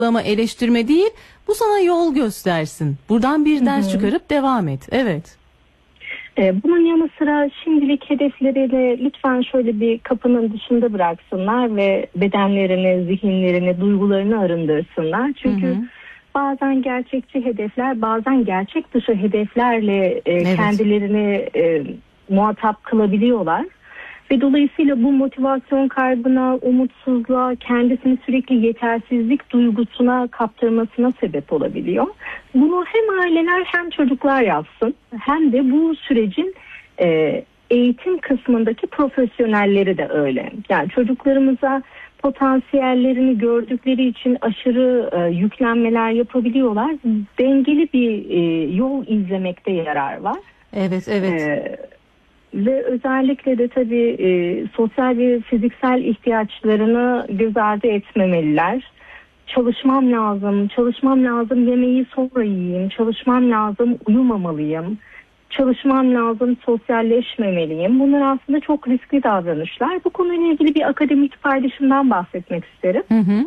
ama eleştirme değil. Bu sana yol göstersin. Buradan bir ders çıkarıp devam et. Evet. Bunun yanı sıra şimdilik hedefleriyle lütfen şöyle bir kapının dışında bıraksınlar ve bedenlerini, zihinlerini, duygularını arındırsınlar. Çünkü bazen gerçekçi hedefler, bazen gerçek dışı hedeflerle kendilerini muhatap kılabiliyorlar. Ve dolayısıyla bu motivasyon kaybına, umutsuzluğa, kendisini sürekli yetersizlik duygusuna kaptırmasına sebep olabiliyor. Bunu hem aileler hem çocuklar yapsın, hem de bu sürecin eğitim kısmındaki profesyonelleri de öyle. Yani çocuklarımıza potansiyellerini gördükleri için aşırı yüklenmeler yapabiliyorlar. Dengeli bir yol izlemekte yarar var. Evet, evet. Ve özellikle de tabii sosyal ve fiziksel ihtiyaçlarını göz ardı etmemeliler. Çalışmam lazım, yemeği sonra yiyeyim, çalışmam lazım, uyumamalıyım, çalışmam lazım, sosyalleşmemeliyim. Bunlar aslında çok riskli davranışlar. Bu konuyla ilgili bir akademik paylaşımdan bahsetmek isterim.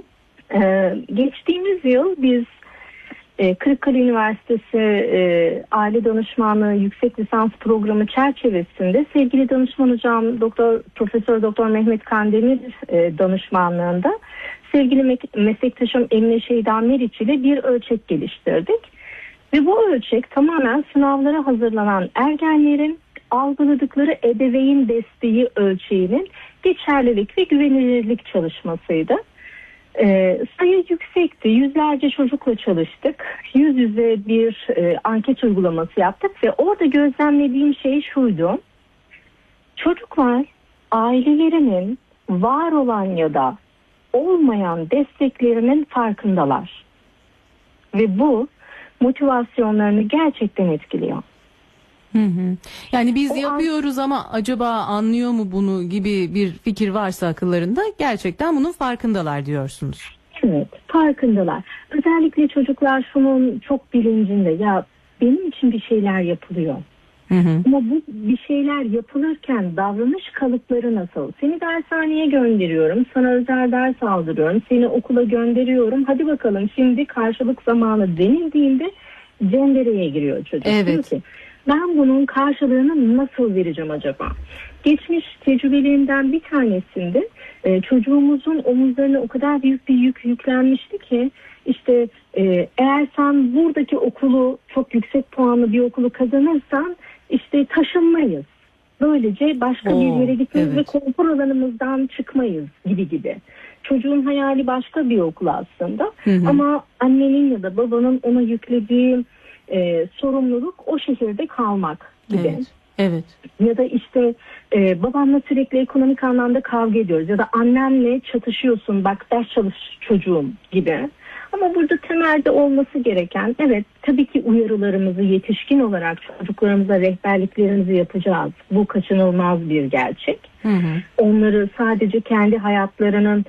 Geçtiğimiz yıl biz Kırıkkale Üniversitesi Aile Danışmanlığı Yüksek Lisans Programı çerçevesinde sevgili danışman hocam Profesör Doktor Mehmet Kandemir danışmanlığında sevgili meslektaşım Emine Şeyda Meriç ile bir ölçek geliştirdik. Ve bu ölçek tamamen sınavlara hazırlanan ergenlerin algıladıkları ebeveyn desteği ölçeğinin geçerlilik ve güvenilirlik çalışmasıydı. Sayı yüksekti. Yüzlerce çocukla çalıştık. Yüz yüze bir anket uygulaması yaptık ve orada gözlemlediğim şey şuydu. Çocuklar ailelerinin var olan ya da olmayan desteklerinin farkındalar. Ve bu motivasyonlarını gerçekten etkiliyor. Yani biz yapıyoruz ama acaba anlıyor mu bunu gibi bir fikir varsa akıllarında, gerçekten bunun farkındalar diyorsunuz. Evet, farkındalar. Özellikle çocuklar şunun çok bilincinde, ya benim için bir şeyler yapılıyor. Ama bu bir şeyler yapılırken davranış kalıpları nasıl? Seni dershaneye gönderiyorum, sana özel ders aldırıyorum, seni okula gönderiyorum. Hadi bakalım şimdi karşılık zamanı denildiğinde cendereye giriyor çocuk. Evet. Diyor ki, ben bunun karşılığını nasıl vereceğim acaba? Geçmiş tecrübelerimden bir tanesinde çocuğumuzun omuzlarına o kadar büyük bir yük yüklenmişti ki işte eğer sen buradaki okulu, çok yüksek puanlı bir okulu kazanırsan işte taşınmayız. Böylece başka bir yere gitmeyiz ve konfor alanımızdan çıkmayız gibi. Çocuğun hayali başka bir okul aslında. Ama annenin ya da babanın ona yüklediği sorumluluk o şehirde kalmak gibi. Evet. Ya da işte babamla sürekli ekonomik anlamda kavga ediyoruz ya da annemle çatışıyorsun, bak ders çalış çocuğum gibi. Ama burada temelde olması gereken, evet tabii ki uyarılarımızı yetişkin olarak çocuklarımıza rehberliklerimizi yapacağız. Bu kaçınılmaz bir gerçek. Onları sadece kendi hayatlarının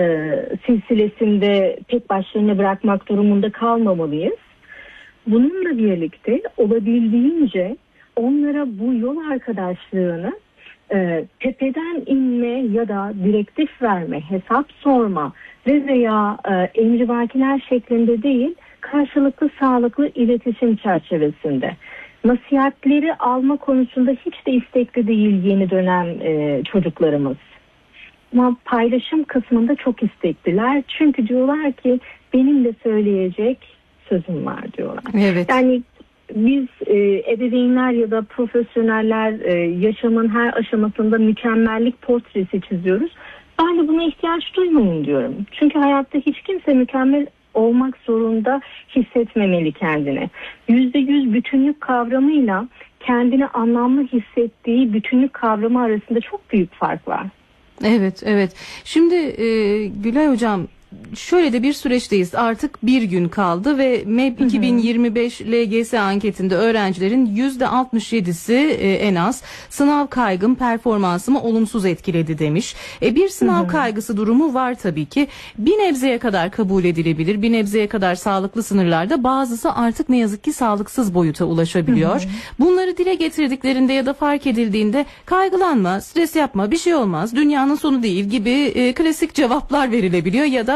silsilesinde tek başlarına bırakmak durumunda kalmamalıyız. Bununla birlikte olabildiğince onlara bu yol arkadaşlığını tepeden inme ya da direktif verme, hesap sorma veya emrivakiler şeklinde değil, karşılıklı sağlıklı iletişim çerçevesinde. Nasihatleri alma konusunda hiç de istekli değil yeni dönem çocuklarımız. Ama paylaşım kısmında çok istekliler. Çünkü diyorlar ki benim de söyleyecek sözüm var diyorlar. Evet. Yani biz ebeveynler ya da profesyoneller yaşamın her aşamasında mükemmellik portresi çiziyoruz. Ben de buna ihtiyaç duymayın diyorum. Çünkü hayatta hiç kimse mükemmel olmak zorunda hissetmemeli kendini. %100 bütünlük kavramıyla kendini anlamlı hissettiği bütünlük kavramı arasında çok büyük fark var. Evet, evet. Şimdi Gülay Hocam, şöyle de bir süreçteyiz. Artık bir gün kaldı ve MEB 2025 LGS anketinde öğrencilerin %67'si en az sınav kaygım performansımı olumsuz etkiledi demiş. Bir sınav kaygısı durumu var tabii ki. Bir nebzeye kadar kabul edilebilir. Bir nebzeye kadar sağlıklı sınırlarda, bazısı artık ne yazık ki sağlıksız boyuta ulaşabiliyor. Bunları dile getirdiklerinde ya da fark edildiğinde kaygılanma, stres yapma, bir şey olmaz, dünyanın sonu değil gibi klasik cevaplar verilebiliyor ya da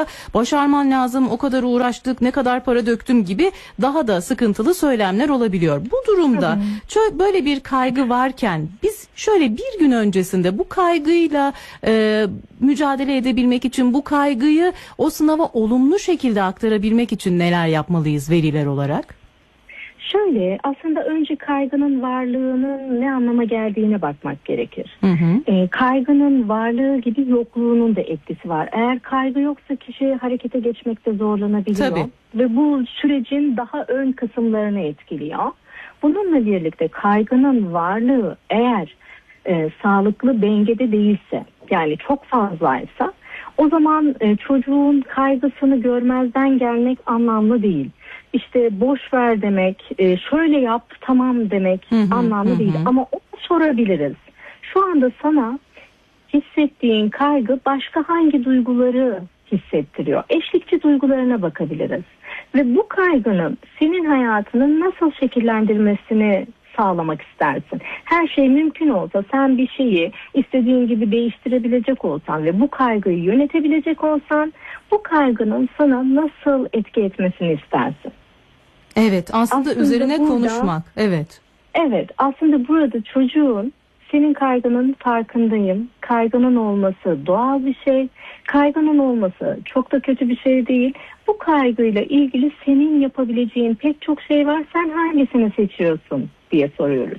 sonra başarman lazım, o kadar uğraştık, ne kadar para döktüm gibi daha da sıkıntılı söylemler olabiliyor. Bu durumda böyle bir kaygı varken biz şöyle bir gün öncesinde bu kaygıyla mücadele edebilmek için, bu kaygıyı o sınava olumlu şekilde aktarabilmek için neler yapmalıyız veliler olarak? Şöyle, aslında önce kaygının varlığının ne anlama geldiğine bakmak gerekir. Kaygının varlığı gibi yokluğunun da etkisi var. Eğer kaygı yoksa kişi harekete geçmekte zorlanabiliyor. Tabii. Ve bu sürecin daha ön kısımlarını etkiliyor. Bununla birlikte kaygının varlığı eğer sağlıklı dengede değilse, yani çok fazlaysa, o zaman çocuğun kaygısını görmezden gelmek anlamlı değil. İşte boş ver demek, şöyle yap tamam demek anlamlı değil. Ama onu sorabiliriz. Şu anda sana hissettiğin kaygı başka hangi duyguları hissettiriyor? Eşlikçi duygularına bakabiliriz. Ve bu kaygının senin hayatını nasıl şekillendirmesini sağlamak istersin. Her şey mümkün olsa, sen bir şeyi istediğin gibi değiştirebilecek olsan ve bu kaygıyı yönetebilecek olsan, bu kaygının sana nasıl etki etmesini istersin? Evet, aslında üzerine konuşmak. Evet, aslında burada çocuğun senin kaygının farkındayım. Kaygının olması doğal bir şey. Kaygının olması çok da kötü bir şey değil. Bu kaygıyla ilgili senin yapabileceğin pek çok şey var. Sen hangisini seçiyorsun diye soruyoruz.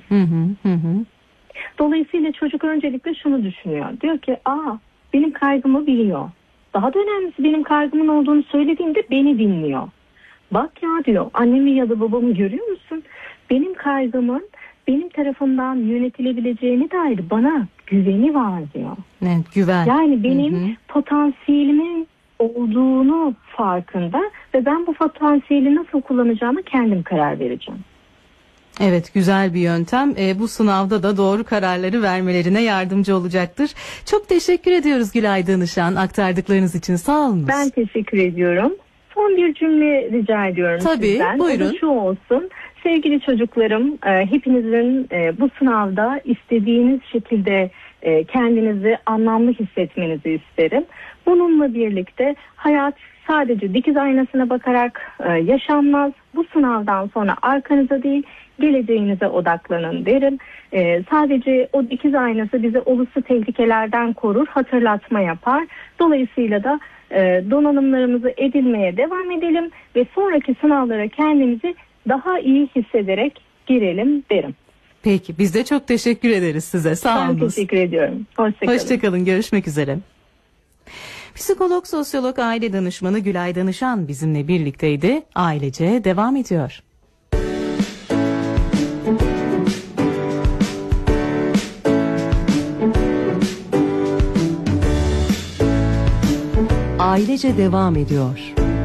Dolayısıyla çocuk öncelikle şunu düşünüyor. Diyor ki, benim kaygımı biliyor. Daha da önemlisi, benim kaygımın olduğunu söylediğimde beni dinliyor. Bak ya diyor, annemi ya da babamı görüyor musun? Benim kaygımın benim tarafından yönetilebileceğine dair bana güveni var diyor. Evet, güven. Yani benim potansiyelimin olduğunu farkında ve ben bu potansiyeli nasıl kullanacağımı kendim karar vereceğim. Evet, güzel bir yöntem. Bu sınavda da doğru kararları vermelerine yardımcı olacaktır. Çok teşekkür ediyoruz Gülay Danışan aktardıklarınız için. Sağ olun. Ben teşekkür ediyorum. Son bir cümle rica ediyorum sizden. Buyurun. O da şu olsun. Sevgili çocuklarım, hepinizin bu sınavda istediğiniz şekilde kendinizi anlamlı hissetmenizi isterim. Bununla birlikte hayat sadece dikiz aynasına bakarak yaşanmaz. Bu sınavdan sonra arkanıza değil, geleceğinize odaklanın derim. Sadece o dikiz aynası bize olası tehlikelerden korur, hatırlatma yapar. Dolayısıyla da donanımlarımızı edinmeye devam edelim ve sonraki sınavlara kendimizi daha iyi hissederek girelim derim. Peki, biz de çok teşekkür ederiz size. Sağ olun. Ben teşekkür ediyorum. Hoşçakalın. Hoşçakalın. Görüşmek üzere. Psikolog, sosyolog, aile danışmanı Gülay Danışan bizimle birlikteydi. Ailece devam ediyor. Ailece devam ediyor.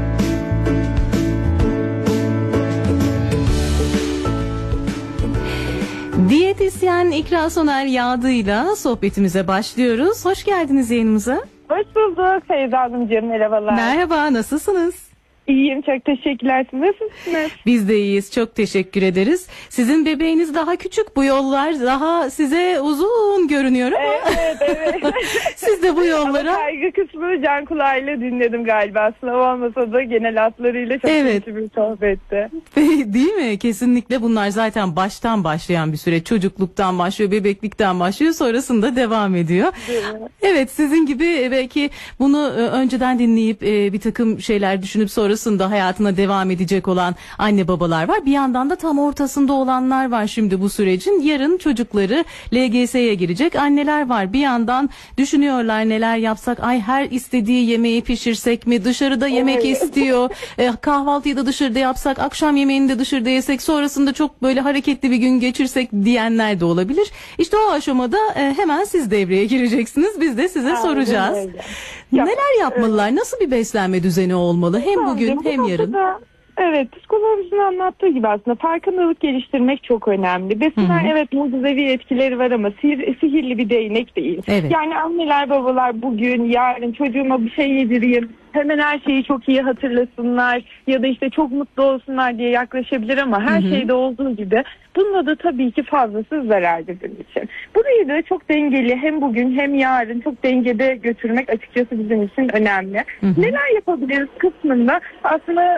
Diyetisyen İkra Soner Yağdı'yla sohbetimize başlıyoruz. Hoş geldiniz yayınımıza. Hoş bulduk Feyza Hanımcığım, merhabalar. Merhaba, nasılsınız? İyiyim, çok teşekkürler. Siz nasılsınız? Biz de iyiyiz, çok teşekkür ederiz. Sizin bebeğiniz daha küçük, bu yollar daha size uzun görünüyor ama Evet. siz de bu yollara... Ama kaygı kısmını can kulağıyla dinledim galiba. Sınav olmasa da genel hatlarıyla çok keyifli bir sohbetti. Değil mi? Kesinlikle bunlar zaten baştan başlayan bir süreç. Çocukluktan başlıyor, bebeklikten başlıyor, sonrasında devam ediyor. Evet, sizin gibi belki bunu önceden dinleyip bir takım şeyler düşünüp sonrasında hayatına devam edecek olan anne babalar var. Bir yandan da tam ortasında olanlar var şimdi bu sürecin. Yarın çocukları LGS'ye girecek anneler var. Bir yandan düşünüyorlar neler yapsak. Ay, her istediği yemeği pişirsek mi? Dışarıda yemek istiyor. Kahvaltıyı da dışarıda yapsak, akşam yemeğini de dışarıda yesek, sonrasında çok böyle hareketli bir gün geçirsek diyenler de olabilir. İşte o aşamada hemen siz devreye gireceksiniz. Biz de size soracağız. Neler yapmalılar? Nasıl bir beslenme düzeni olmalı? Hem bugün hem yarın. Evet, psikolojinin anlattığı gibi aslında farkındalık geliştirmek çok önemli. Besinler evet mucizevi etkileri var ama sihirli bir değnek değil. Evet. Yani anneler babalar bugün, yarın çocuğuma bir şey yedireyim, hemen her şeyi çok iyi hatırlasınlar ya da işte çok mutlu olsunlar diye yaklaşabilir ama her şeyde olduğu gibi bunda da tabii ki fazlası zarar bizim için. Burayı da çok dengeli, hem bugün hem yarın çok dengede götürmek açıkçası bizim için önemli. Neler yapabiliriz kısmında aslında